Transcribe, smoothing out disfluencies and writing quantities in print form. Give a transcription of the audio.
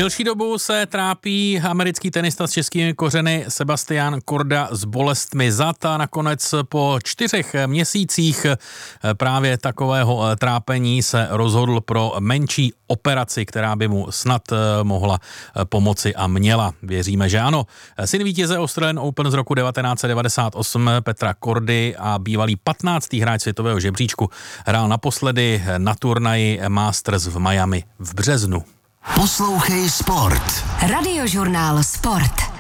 delší dobu se trápí americký tenista s českými kořeny Sebastian Korda s bolestmi zad a nakonec po 4 měsících právě takového trápení se rozhodl pro menší operaci, která by mu snad mohla pomoci a měla. Věříme, že ano. Syn vítěze Australian Open z roku 1998 Petra Kordy a bývalý 15. hráč světového žebříčku hrál naposledy na turnaji Masters v Miami v březnu. Poslouchej Sport. Radiožurnál Sport.